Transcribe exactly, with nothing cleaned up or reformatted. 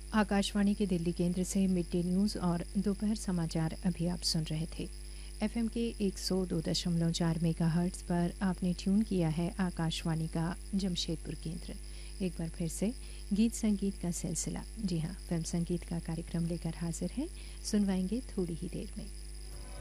आकाशवाणी के दिल्ली केंद्र से मिड डे न्यूज़ और दोपहर समाचार अभी आप सुन रहे थे। एफएम के एक सौ दो दशमलव चार मेगाहर्ट्ज़ पर आपने ट्यून किया है आकाशवाणी का जमशेदपुर केंद्र। एक बार फिर से गीत संगीत का सिलसिला, जी हाँ, फिल्म संगीत का कार्यक्रम लेकर हाजिर है, सुनवाएंगे थोड़ी ही देर में।